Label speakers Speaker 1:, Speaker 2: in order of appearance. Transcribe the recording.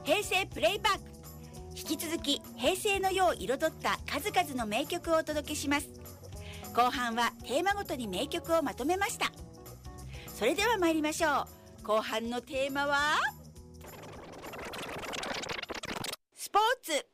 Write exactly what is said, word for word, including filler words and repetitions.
Speaker 1: 平成プレイバック。引き続き平成の世を彩った数々の名曲をお届けします。後半はテーマごとに名曲をまとめました。それでは参りましょう。後半のテーマはスポーツ。